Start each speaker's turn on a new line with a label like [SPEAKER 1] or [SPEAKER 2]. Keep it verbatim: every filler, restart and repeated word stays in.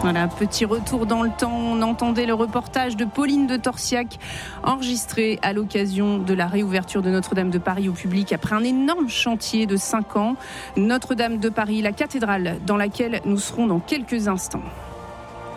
[SPEAKER 1] Voilà, petit retour dans le temps. On entendait le reportage de Pauline de Torsiac enregistré à l'occasion de la réouverture de Notre-Dame de Paris au public après un énorme chantier de cinq ans. Notre-Dame de Paris, la cathédrale dans laquelle nous serons dans quelques instants.